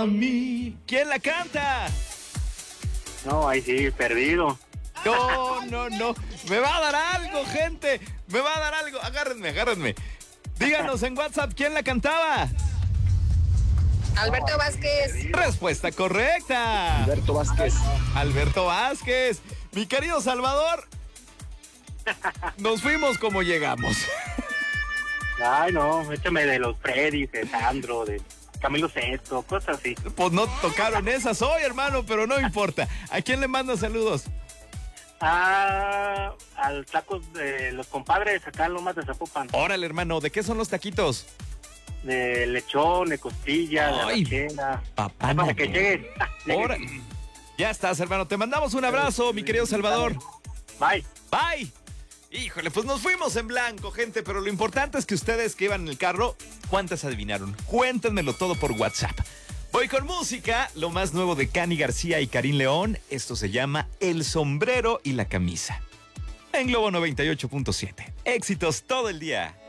a mí. ¿Quién la canta? No, ahí sí, perdido. No. Me va a dar algo, gente. Me va a dar algo. Agárrenme. Díganos en WhatsApp quién la cantaba. Alberto Vázquez. Respuesta correcta. Alberto Vázquez. Mi querido Salvador, nos fuimos como llegamos. Ay, no, échame de los Freddy, de Sandro, de Camilo Sesto, cosas así. Pues no tocaron esas hoy, hermano, pero no importa. ¿A quién le manda saludos? Al taco de los compadres acá en Lomas de Zapopan. Órale, hermano, ¿de qué son los taquitos? De lechón, de costilla, de arrachera. Papá, para que lleguen. Ahora, ya estás, hermano. Te mandamos un abrazo, mi querido Salvador. Bye. Bye. Híjole, pues nos fuimos en blanco, gente, pero lo importante es que ustedes que iban en el carro, ¿cuántas adivinaron? Cuéntenmelo todo por WhatsApp. Voy con música, lo más nuevo de Cani García y Karim León. Esto se llama El sombrero y la camisa. En Globo 98.7. Éxitos todo el día.